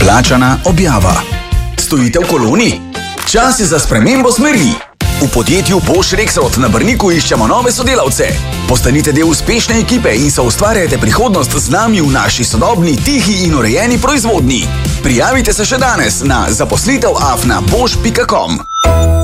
Plačana objava. Stojite v koloni? Čas je za spremembo smeri. V podjetju Bosch Rexroth na Brniku iščemo nove sodelavce. Postanite del uspešne ekipe in soustvarjajte prihodnost z nami v naši sodobni, tihi in urejeni proizvodnji. Prijavite se še danes na zaposlitev@bosch.com.